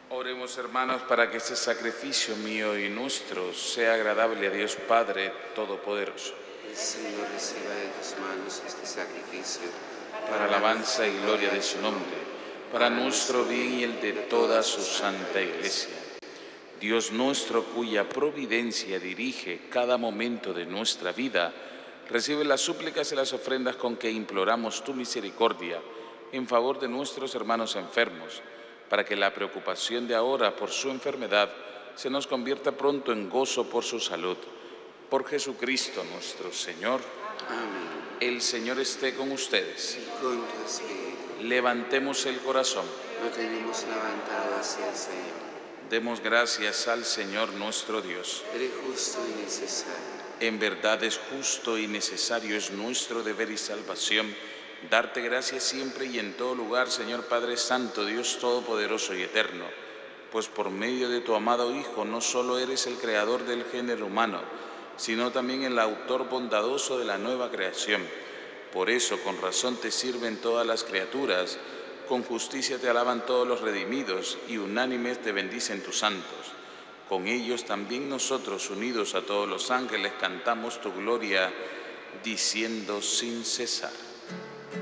Oremos, hermanos, para que este sacrificio mío y nuestro sea agradable a Dios Padre Todopoderoso. El Señor reciba de tus manos este sacrificio, Para alabanza y gloria de su nombre, para nuestro bien y el de toda su santa Iglesia. Dios nuestro, cuya providencia dirige cada momento de nuestra vida, recibe las súplicas y las ofrendas con que imploramos tu misericordia en favor de nuestros hermanos enfermos, para que la preocupación de ahora por su enfermedad se nos convierta pronto en gozo por su salud. Por Jesucristo nuestro Señor. Amén. El Señor esté con ustedes. Y con tu espíritu. Levantemos el corazón. Lo tenemos levantado hacia el Señor. Demos gracias al Señor nuestro Dios. Eres justo y necesario. En verdad es justo y necesario, es nuestro deber y salvación darte gracias siempre y en todo lugar, Señor Padre Santo, Dios Todopoderoso y Eterno, pues por medio de tu amado Hijo no solo eres el creador del género humano, sino también el autor bondadoso de la nueva creación. Por eso, con razón te sirven todas las criaturas, con justicia te alaban todos los redimidos y unánimes te bendicen tus santos. Con ellos también nosotros, unidos a todos los ángeles, cantamos tu gloria, diciendo sin cesar.